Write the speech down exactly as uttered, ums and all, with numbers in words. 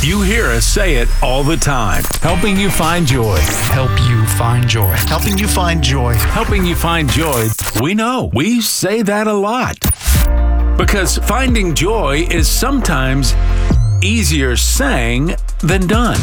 You hear us say it all the time. Helping you find joy. Help you find joy. Helping you find joy. Helping you find joy. We know. We say that a lot. Because finding joy is sometimes easier saying than done.